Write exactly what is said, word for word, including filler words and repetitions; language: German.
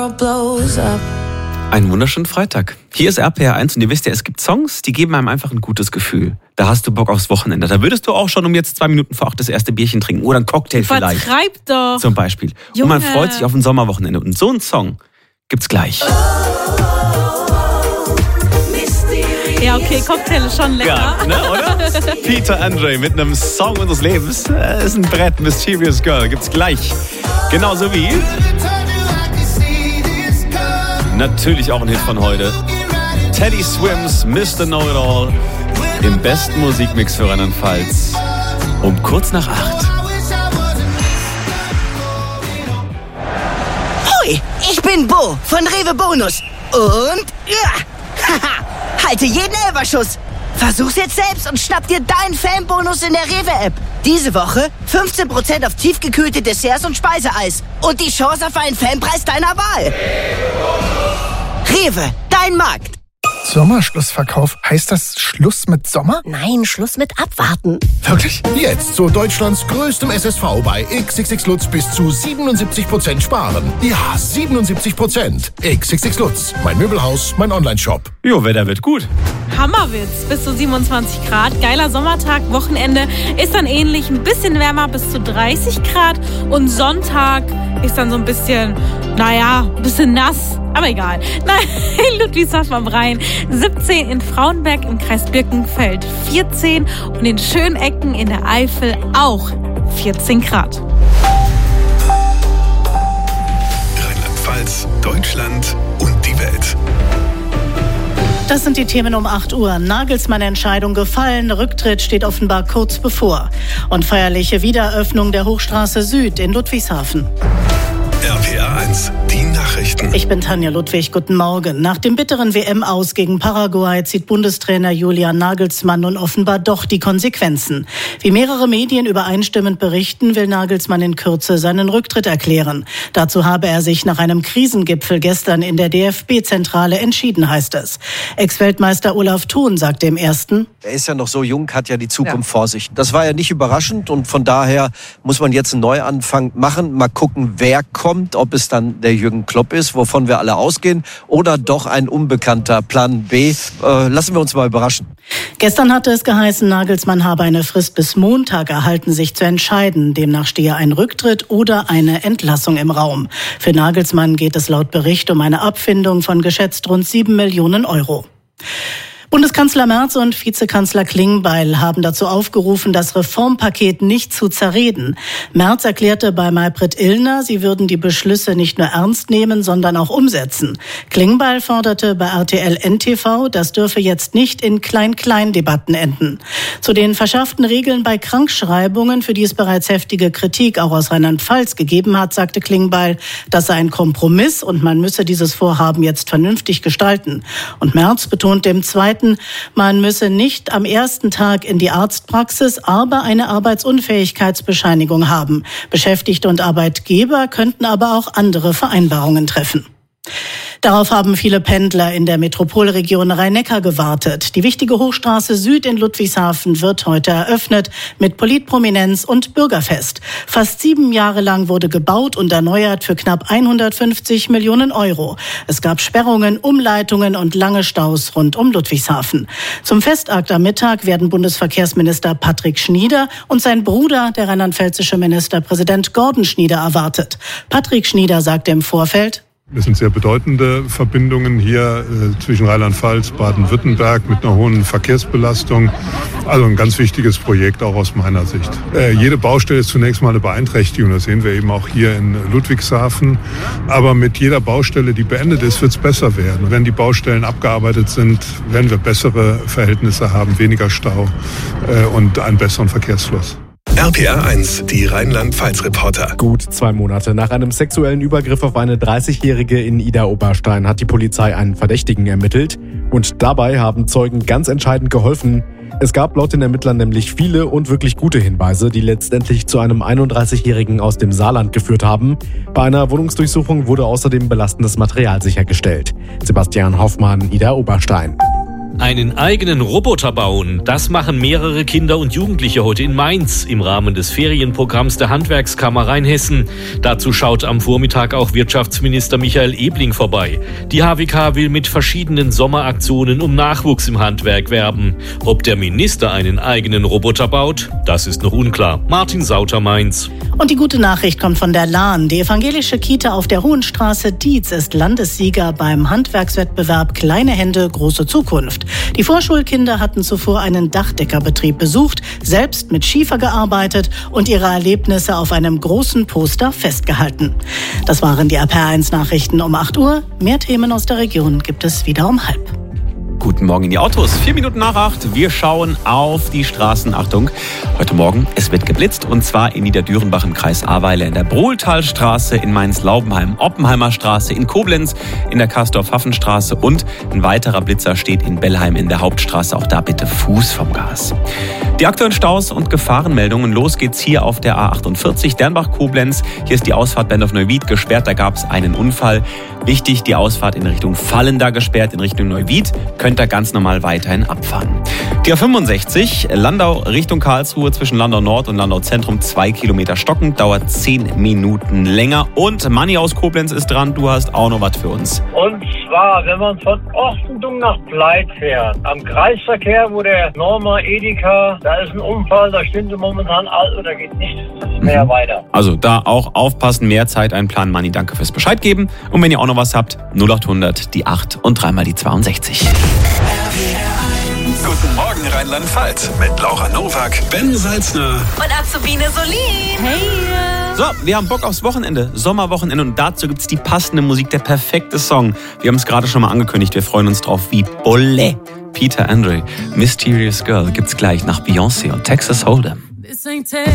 world blows up. Einen wunderschönen Freitag. Hier ist R P R eins und ihr wisst ja, es gibt Songs, die geben einem einfach ein gutes Gefühl. Da hast du Bock aufs Wochenende. Da würdest du auch schon um jetzt zwei Minuten vor acht das erste Bierchen trinken oder einen Cocktail vielleicht. Vertreib doch. Zum Beispiel. Junge. Und man freut sich auf ein Sommerwochenende. Und so einen Song gibt's gleich. Ja, okay, Cocktail ist schon lecker. Ja, ne, oder? Peter Andre mit einem Song unseres Lebens. Das ist ein Brett, Mysterious Girl. Gibt's gleich. Genauso wie... Natürlich auch ein Hit von heute. Teddy Swims, Mister Know-It-All. Im besten Musikmix für Rheinland-Pfalz. Um kurz nach acht. Hoi, ich bin Bo von Rewe Bonus. Und... Ja, haha, halte jeden Elferschuss. Versuch's jetzt selbst und schnapp dir deinen Fanbonus in der Rewe-App. Diese Woche fünfzehn Prozent auf tiefgekühlte Desserts und Speiseeis. Und die Chance auf einen Fanpreis deiner Wahl. Rewe, dein Markt. Sommerschlussverkauf. Heißt das Schluss mit Sommer? Nein, Schluss mit Abwarten. Wirklich? Jetzt zu Deutschlands größtem S S V bei X X X Lutz bis zu siebenundsiebzig Prozent sparen. Ja, siebenundsiebzig Prozent. X X X Lutz, mein Möbelhaus, mein Online-Shop. Jo, Wetter wird gut. Hammerwitz, bis zu siebenundzwanzig Grad, geiler Sommertag, Wochenende ist dann ähnlich, ein bisschen wärmer, bis zu dreißig Grad und Sonntag ist dann so ein bisschen, naja, ein bisschen nass, aber egal. Nein, in Ludwigshafen am Rhein siebzehn, in Frauenberg im Kreis Birkenfeld vierzehn und in Schönecken in der Eifel auch vierzehn Grad. Rheinland-Pfalz, Deutschland und die Welt. Das sind die Themen um acht Uhr. Nagelsmann-Entscheidung gefallen, Rücktritt steht offenbar kurz bevor. Und feierliche Wiedereröffnung der Hochstraße Süd in Ludwigshafen. R P R eins, die Nachrichten. Ich bin Tanja Ludwig, guten Morgen. Nach dem bitteren W M-Aus gegen Paraguay zieht Bundestrainer Julian Nagelsmann nun offenbar doch die Konsequenzen. Wie mehrere Medien übereinstimmend berichten, will Nagelsmann in Kürze seinen Rücktritt erklären. Dazu habe er sich nach einem Krisengipfel gestern in der D F B-Zentrale entschieden, heißt es. Ex-Weltmeister Olaf Thon sagt dem Ersten: Er ist ja noch so jung, hat ja die Zukunft ja. vor sich. Das war ja nicht überraschend und von daher muss man jetzt einen Neuanfang machen. Mal gucken, wer kommt. Ob es dann der Jürgen Klopp ist, wovon wir alle ausgehen, oder doch ein unbekannter Plan B. Äh, lassen wir uns mal überraschen. Gestern hatte es geheißen, Nagelsmann habe eine Frist bis Montag erhalten, sich zu entscheiden. Demnach stehe ein Rücktritt oder eine Entlassung im Raum. Für Nagelsmann geht es laut Bericht um eine Abfindung von geschätzt rund sieben Millionen Euro. Bundeskanzler Merz und Vizekanzler Klingbeil haben dazu aufgerufen, das Reformpaket nicht zu zerreden. Merz erklärte bei Maybrit Illner, sie würden die Beschlüsse nicht nur ernst nehmen, sondern auch umsetzen. Klingbeil forderte bei R T L N T V, das dürfe jetzt nicht in Klein-Klein-Debatten enden. Zu den verschärften Regeln bei Krankschreibungen, für die es bereits heftige Kritik auch aus Rheinland-Pfalz gegeben hat, sagte Klingbeil, das sei ein Kompromiss und man müsse dieses Vorhaben jetzt vernünftig gestalten. Und Merz betont dem Zweiten, man müsse nicht am ersten Tag in die Arztpraxis, aber eine Arbeitsunfähigkeitsbescheinigung haben. Beschäftigte und Arbeitgeber könnten aber auch andere Vereinbarungen treffen. Darauf haben viele Pendler in der Metropolregion Rhein-Neckar gewartet. Die wichtige Hochstraße Süd in Ludwigshafen wird heute eröffnet mit Politprominenz und Bürgerfest. Fast sieben Jahre lang wurde gebaut und erneuert für knapp hundertfünfzig Millionen Euro. Es gab Sperrungen, Umleitungen und lange Staus rund um Ludwigshafen. Zum Festakt am Mittag werden Bundesverkehrsminister Patrick Schnieder und sein Bruder, der rheinland-pfälzische Ministerpräsident Gordon Schnieder, erwartet. Patrick Schnieder sagte im Vorfeld: Es sind sehr bedeutende Verbindungen hier äh, zwischen Rheinland-Pfalz, Baden-Württemberg mit einer hohen Verkehrsbelastung. Also ein ganz wichtiges Projekt auch aus meiner Sicht. Äh, jede Baustelle ist zunächst mal eine Beeinträchtigung. Das sehen wir eben auch hier in Ludwigshafen. Aber mit jeder Baustelle, die beendet ist, wird es besser werden. Wenn die Baustellen abgearbeitet sind, werden wir bessere Verhältnisse haben, weniger Stau äh, und einen besseren Verkehrsfluss. R P R eins, die Rheinland-Pfalz-Reporter. Gut zwei Monate nach einem sexuellen Übergriff auf eine dreißigjährige in Idar-Oberstein hat die Polizei einen Verdächtigen ermittelt. Und dabei haben Zeugen ganz entscheidend geholfen. Es gab laut den Ermittlern nämlich viele und wirklich gute Hinweise, die letztendlich zu einem einunddreißigjährigen aus dem Saarland geführt haben. Bei einer Wohnungsdurchsuchung wurde außerdem belastendes Material sichergestellt. Sebastian Hoffmann, Idar-Oberstein. Einen eigenen Roboter bauen, das machen mehrere Kinder und Jugendliche heute in Mainz im Rahmen des Ferienprogramms der Handwerkskammer Rheinhessen. Dazu schaut am Vormittag auch Wirtschaftsminister Michael Ebling vorbei. Die H W K will mit verschiedenen Sommeraktionen um Nachwuchs im Handwerk werben. Ob der Minister einen eigenen Roboter baut, das ist noch unklar. Martin Sauter, Mainz. Und die gute Nachricht kommt von der Lahn. Die evangelische Kita auf der Hohenstraße Dietz ist Landessieger beim Handwerkswettbewerb Kleine Hände, große Zukunft. Die Vorschulkinder hatten zuvor einen Dachdeckerbetrieb besucht, selbst mit Schiefer gearbeitet und ihre Erlebnisse auf einem großen Poster festgehalten. Das waren die R P R eins Nachrichten um acht Uhr. Mehr Themen aus der Region gibt es wieder um halb. Guten Morgen in die Autos. Vier Minuten nach acht. Wir schauen auf die Straßen. Achtung, heute Morgen, es wird geblitzt. Und zwar in Niederdürenbach im Kreis Ahrweiler, in der Brohltalstraße, in Mainz-Laubenheim, Oppenheimer Straße, in Koblenz, in der Kastorf-Haffenstraße und ein weiterer Blitzer steht in Bellheim in der Hauptstraße. Auch da bitte Fuß vom Gas. Die aktuellen Staus und Gefahrenmeldungen. Los geht's hier auf der A achtundvierzig, Dernbach-Koblenz. Hier ist die Ausfahrt Bendorf-Neuwied gesperrt. Da gab es einen Unfall. Wichtig, die Ausfahrt in Richtung Fallen da gesperrt, in Richtung Neuwied. Könnt ihr ganz normal weiterhin abfahren. Die A fünfundsechzig, Landau Richtung Karlsruhe zwischen Landau Nord und Landau Zentrum, zwei Kilometer stockend, dauert zehn Minuten länger. Und Manni aus Koblenz ist dran, du hast auch noch was für uns. Und zwar, wenn man von Ochtendung nach Pleit fährt, am Kreisverkehr, wo der Norma Edeka, da ist ein Unfall, da stimmt momentan alles oder geht nichts mehr mhm. weiter. Also da auch aufpassen, mehr Zeit einplanen. Manni, danke fürs Bescheid geben. Und wenn ihr auch noch was habt, null acht hundert, die acht und dreimal die zweiundsechzig. Guten Morgen Rheinland-Pfalz mit Laura Nowak, Ben Salzner und Azubine Solin. Hey! So, wir haben Bock aufs Wochenende, Sommerwochenende und dazu gibt's die passende Musik, der perfekte Song. Wir haben es gerade schon mal angekündigt, wir freuen uns drauf wie Bolle. Peter Andre, Mysterious Girl gibt's gleich nach Beyoncé und Texas Hold'em.